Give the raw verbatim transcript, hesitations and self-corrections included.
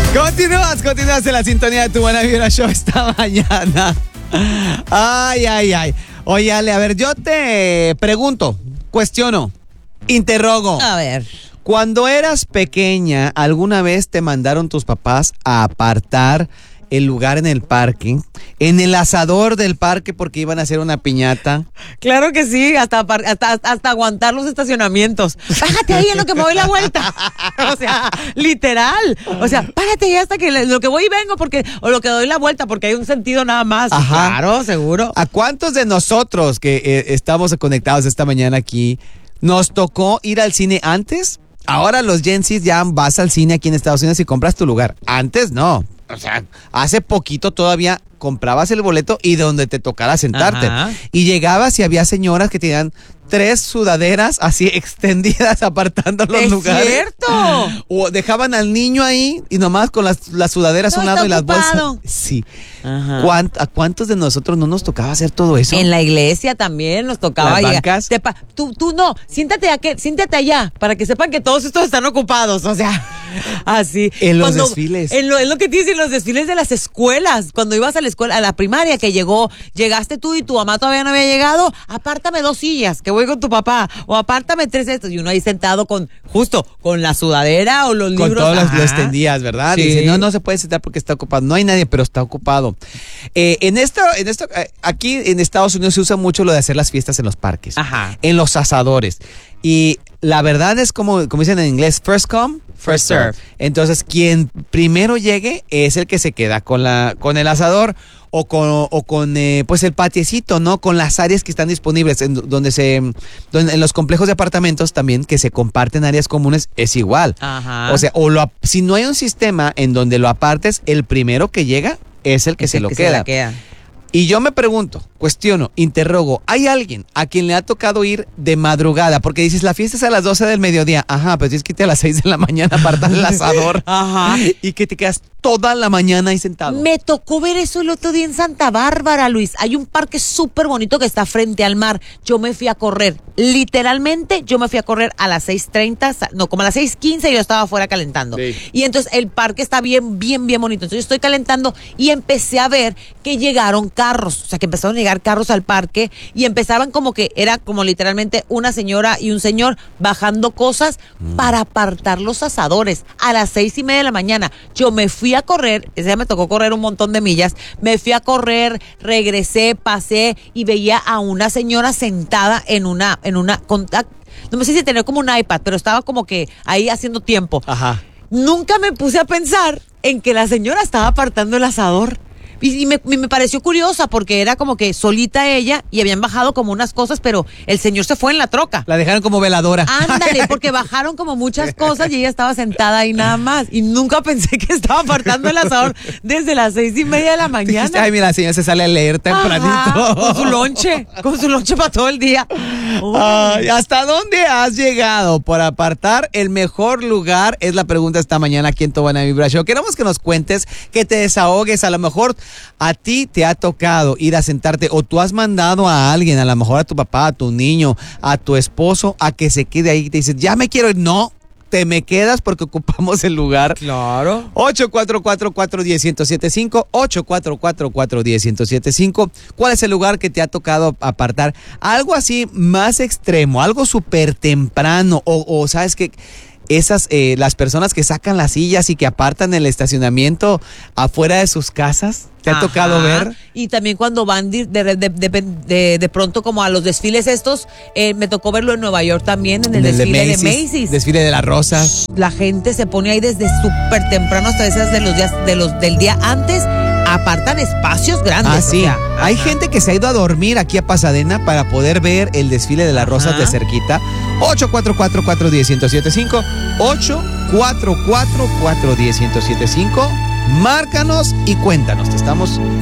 Continúas, continúas en la sintonía de Tu Buena Vibra Show esta mañana. Ay, ay, ay. Oye, Ale, a ver, yo te pregunto, cuestiono, interrogo. A ver. Cuando eras pequeña, ¿alguna vez te mandaron tus papás a apartar el lugar en el parque, en el asador del parque porque iban a hacer una piñata? Claro que sí, hasta, hasta, hasta aguantar los estacionamientos. Bájate ahí en lo que me doy la vuelta. O sea, literal. O sea, párate ahí hasta que lo que voy y vengo porque, o lo que doy la vuelta porque hay un sentido nada más. Ajá. Claro, seguro. ¿A cuántos de nosotros que eh, estamos conectados esta mañana aquí nos tocó ir al cine antes? Ahora los Gen Z ya vas al cine aquí en Estados Unidos y compras tu lugar. Antes no. O sea, hace poquito todavía comprabas el boleto y donde te tocara sentarte. Ajá. Y llegabas y había señoras que tenían tres sudaderas así extendidas apartando los ¿Es lugares. ¿Es cierto? O dejaban al niño ahí y nomás con las, las sudaderas a un lado y las bolsas. Sí. Ajá. ¿Cuánt, ¿A cuántos de nosotros no nos tocaba hacer todo eso? En la iglesia también nos tocaba. ¿Las bancas? Te, tú, tú no, siéntate, aquí, siéntate allá para que sepan que todos estos están ocupados. O sea, así. En los Cuando, desfiles. En lo, es lo que te dicen los desfiles de las escuelas. Cuando ibas a la escuela, a la primaria que llegó, llegaste tú y tu mamá todavía no había llegado, apártame dos sillas, que voy con tu papá, o apártame tres estos, y uno ahí sentado con, justo, con la sudadera o los con libros. Con todas las extendías, ¿verdad? Sí. Dice, no, no se puede sentar porque está ocupado. No hay nadie, pero está ocupado. Eh, en esto, en esto, eh, aquí en Estados Unidos se usa mucho lo de hacer las fiestas en los parques. Ajá. En los asadores. Y la verdad es como, como dicen en inglés, first come, first serve. Entonces, quien primero llegue es el que se queda con la, con el asador o con, o con eh, pues el patiecito, ¿no? Con las áreas que están disponibles, en donde se, donde, en los complejos de apartamentos también que se comparten áreas comunes es igual. Ajá. O sea, o lo, si no hay un sistema en donde lo apartes, el primero que llega es el que es se el lo que queda. Se la queda. Y yo me pregunto, cuestiono, interrogo, ¿hay alguien a quien le ha tocado ir de madrugada? Porque dices, la fiesta es a las doce del mediodía. Ajá, pero tienes que irte a las seis de la mañana a apartar el asador. Ajá. Y que te quedas toda la mañana ahí sentado. Me tocó ver eso el otro día en Santa Bárbara, Luis. Hay un parque súper bonito que está frente al mar. Yo me fui a correr. Literalmente, yo me fui a correr a las seis treinta, no, como a las seis quince yo estaba afuera calentando. Sí. Y entonces el parque está bien, bien, bien bonito. Entonces yo estoy calentando y empecé a ver que llegaron carros. O sea, que empezaron a llegar carros al parque y empezaban como que era como literalmente una señora y un señor bajando cosas mm. para apartar los asadores a las seis y media de la mañana. Yo me fui a correr, ese día me tocó correr un montón de millas, me fui a correr, regresé, pasé y veía a una señora sentada en una, en una, no sé si tenía como un iPad, pero estaba como que ahí haciendo tiempo. Ajá. Nunca me puse a pensar en que la señora estaba apartando el asador. Y, y me, me pareció curiosa porque era como que solita ella y habían bajado como unas cosas, pero el señor se fue en la troca. La dejaron como veladora. Ándale, porque bajaron como muchas cosas y ella estaba sentada ahí nada más. Y nunca pensé que estaba apartando el asador desde las seis y media de la mañana. Dijiste, ay, mira, la señora se sale a leer tempranito. Ajá, con su lonche, con su lonche para todo el día. Ay, ¿hasta dónde has llegado por apartar el mejor lugar? Es la pregunta esta mañana aquí en Tu Buena Vibra Show. Queremos que nos cuentes, que te desahogues. A lo mejor a ti te ha tocado ir a sentarte o tú has mandado a alguien, a lo mejor a tu papá, a tu niño, a tu esposo, a que se quede ahí y te dices, ya me quiero ir. No, te me quedas porque ocupamos el lugar. Claro. ocho cuatro cuatro, cuatro uno cero, uno cero siete cinco, ocho cuatro cuatro, cuatro uno cero, uno cero siete cinco. ¿Cuál es el lugar que te ha tocado apartar? Algo así más extremo, algo súper temprano o, o sabes que esas, eh, las personas que sacan las sillas y que apartan el estacionamiento afuera de sus casas. ¿Te ha Ajá. tocado ver? Y también cuando van de, de, de, de, de pronto como a los desfiles estos, eh, me tocó verlo en Nueva York también, en el, el desfile de Macy's, de Macy's. Desfile de las rosas. La gente se pone ahí desde súper temprano hasta esas de los días, de los, del día antes, apartan espacios grandes. Ah, sí. O sea, hay gente que se ha ido a dormir aquí a Pasadena para poder ver el desfile de las Ajá. rosas de cerquita. ocho cuatro cuatro, cuatro uno cero, uno cero siete cinco, ocho cuatro cuatro, cuatro uno cero, uno cero siete cinco. Márcanos y cuéntanos, te estamos